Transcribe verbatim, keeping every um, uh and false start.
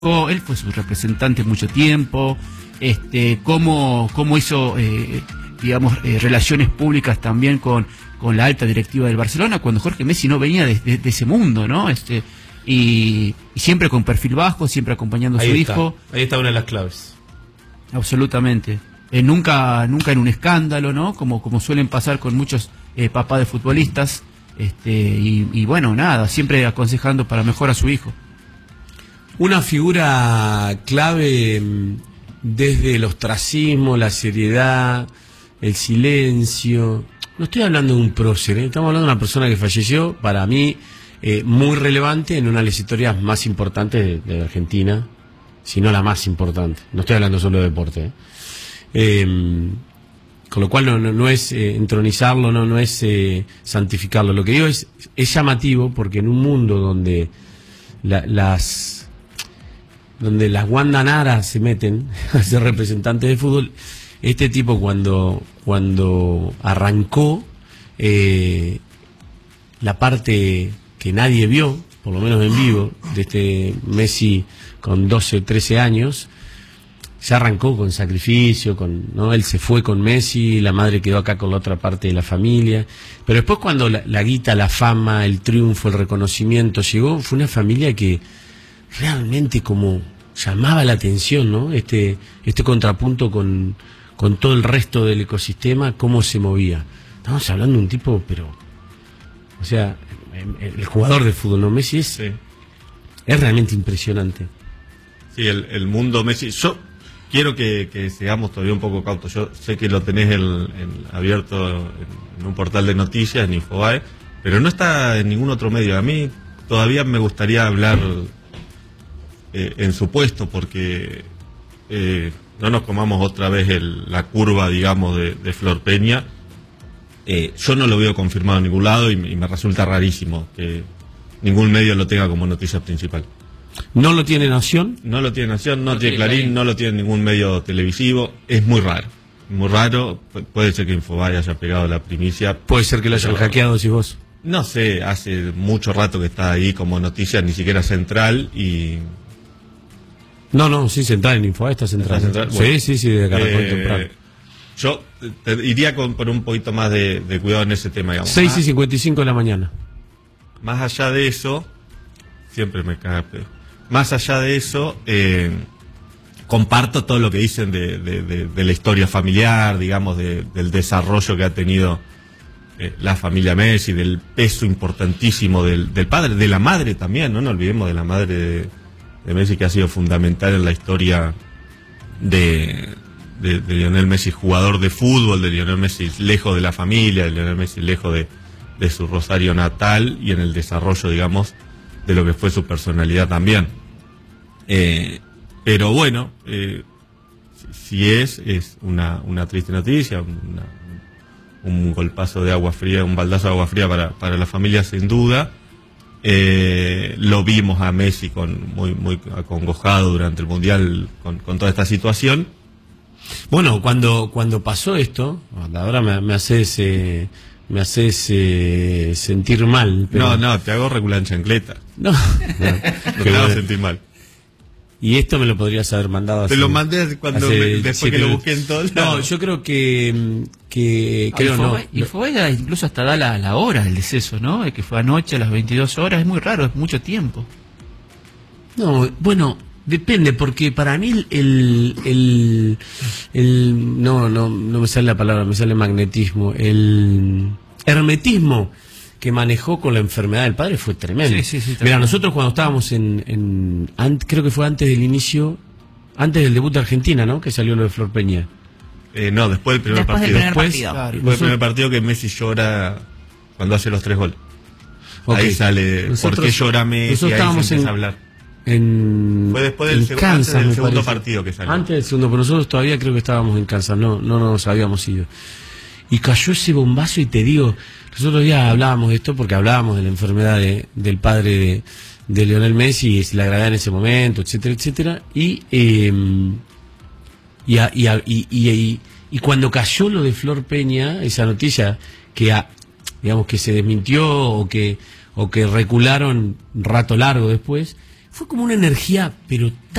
Él fue su representante mucho tiempo, este, cómo, cómo hizo, eh, digamos, eh, relaciones públicas también con, con la alta directiva del Barcelona, cuando Jorge Messi no venía de, de, de ese mundo, ¿no? Este, y, y siempre con perfil bajo, siempre acompañando a su ahí está, hijo. Ahí está una de las claves. Absolutamente. Eh, nunca, nunca en un escándalo, ¿no? Como, como suelen pasar con muchos eh, papás de futbolistas. Este, y, y bueno, nada, siempre aconsejando para mejor a su hijo. Una figura clave desde el ostracismo, la seriedad, el silencio. No estoy hablando de un prócer, ¿eh? Estamos hablando de una persona que falleció, para mí, eh, muy relevante en una de las historias más importantes de, de Argentina, si no la más importante. No estoy hablando solo de deporte. ¿eh? Eh, con lo cual no, no, no es eh, entronizarlo, no, no es eh, santificarlo. Lo que digo es, es llamativo porque en un mundo donde la, las... donde las guandanaras se meten a ser representantes de fútbol, este tipo cuando cuando arrancó eh, la parte que nadie vio, por lo menos en vivo, de este Messi con doce, trece años, se arrancó con sacrificio, con no él se fue con Messi, la madre quedó acá con la otra parte de la familia, pero después cuando la, la guita, la fama, el triunfo, el reconocimiento llegó, fue una familia que realmente como llamaba la atención, ¿no? Este, este contrapunto con, con todo el resto del ecosistema, cómo se movía. Estamos hablando de un tipo, pero, o sea, el, el jugador de fútbol, ¿no? Messi es, sí. es realmente impresionante. Sí, el, el mundo Messi. Yo quiero que, que seamos todavía un poco cautos. Yo sé que lo tenés el, el abierto en, en un portal de noticias, en Infobae, pero no está en ningún otro medio. A mí todavía me gustaría hablar Eh, en su puesto, porque eh, no nos comamos otra vez el, la curva, digamos, de, de Flor Peña. Eh, yo no lo veo confirmado en ningún lado y, y me resulta rarísimo que ningún medio lo tenga como noticia principal. ¿No lo tiene Nación? No lo tiene Nación, no, no tiene Clarín, Clarín, no lo tiene ningún medio televisivo. Es muy raro, muy raro. Pu puede ser que Infobae haya pegado la primicia. Puede ser que lo hayan hackeado, decís vos. No sé, hace mucho rato que está ahí como noticia, ni siquiera central y... No, no, sí, central en Infobae está central. ¿Está central? Bueno, sí, sí, sí, de Caracol eh, temprano. Yo te iría con, con un poquito más de, de cuidado en ese tema, digamos. seis y cincuenta y cinco de la mañana. Más allá de eso, siempre me caga pedo. Más allá de eso, eh, comparto todo lo que dicen de, de, de, de la historia familiar, digamos, de, del desarrollo que ha tenido eh, la familia Messi, del peso importantísimo del, del padre, de la madre también, no nos olvidemos de la madre de... de Messi, que ha sido fundamental en la historia de, de, de Lionel Messi, jugador de fútbol, de Lionel Messi lejos de la familia, de Lionel Messi lejos de, de su Rosario natal y en el desarrollo, digamos, de lo que fue su personalidad también. Eh, pero bueno, eh, si es, es una, una triste noticia, una, un golpazo de agua fría, un baldazo de agua fría para, para la familia sin duda. Eh, lo vimos a Messi con muy muy acongojado durante el Mundial con, con toda esta situación. Bueno, cuando cuando pasó esto, ahora me, me haces eh, me haces eh, sentir mal. No, Pero... no, te hago regular en chancleta. No, no, no te hago sentir mal. Y esto me lo podrías haber mandado hace... Te lo mandé cuando me, después que lo busqué en todo. No, yo creo que... que ah, creo Infobae, no. Infobae incluso hasta da la, la hora del deceso, ¿no? Que fue anoche a las veintidós horas, es muy raro, es mucho tiempo. No, bueno, depende, porque para mí el... el, el, el no, no, no me sale la palabra, me sale magnetismo. El hermetismo que manejó con la enfermedad del padre fue tremendo. Sí, sí, sí, Mira, nosotros cuando estábamos en, en an, creo que fue antes del inicio, antes del debut de Argentina, ¿no? Que salió lo de Flor Peña. Eh, no, después del primer después partido. Del primer después, partido. Claro, después del primer partido que Messi llora cuando hace los tres goles. Okay. Ahí sale, nosotros, ¿por qué llora Messi? Nosotros estábamos ahí se en, a hablar. En, fue después del, en seg Kansas, antes del segundo parece. partido que salió. Antes del segundo, pero nosotros todavía creo que estábamos en Kansas, no, no nos habíamos ido. Y cayó ese bombazo y te digo, nosotros ya hablábamos de esto porque hablábamos de la enfermedad de, del padre de, de Lionel Messi y la gravedad en ese momento, etcétera, etcétera. Y, eh, y, a, y, a, y, y, y, y cuando cayó lo de Flor Peña, esa noticia que, a, digamos, que se desmintió o que, o que recularon un rato largo después, fue como una energía, pero